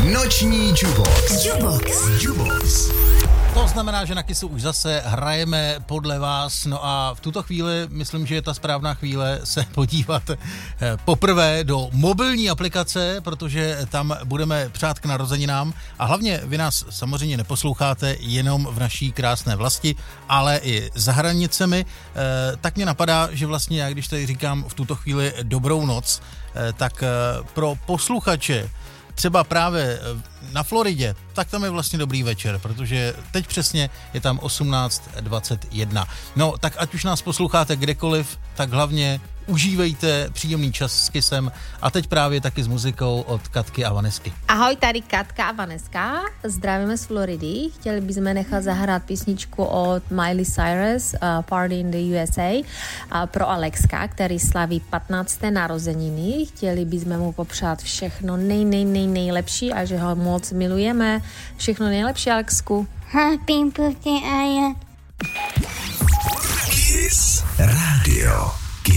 Noční Jubox. To znamená, že na Kissu už zase hrajeme podle vás, no a v tuto chvíli myslím, že je ta správná chvíle se podívat poprvé do mobilní aplikace, protože tam budeme přát k narozeninám a hlavně vy nás samozřejmě neposloucháte jenom v naší krásné vlasti, ale i za hranicemi, tak mě napadá, že vlastně já, když tady říkám v tuto chvíli dobrou noc, tak pro posluchače třeba právě na Floridě, tak tam je vlastně dobrý večer, protože teď přesně je tam 18:21. No, tak ať už nás posloucháte kdekoliv, tak hlavně užívejte příjemný čas s Kissem a teď právě taky s muzikou od Katky a Vanesky. Ahoj, tady Katka a Vaneska, zdravíme z Floridy. Chtěli bychom nechat zahrát písničku od Miley Cyrus, Party in the USA, pro Alexka, který slaví 15. narozeniny. Chtěli bychom mu popřát všechno nejlepší a že ho moc milujeme. Všechno nejlepší, Alexku. Happy birthday, Aya. Kiss Radio.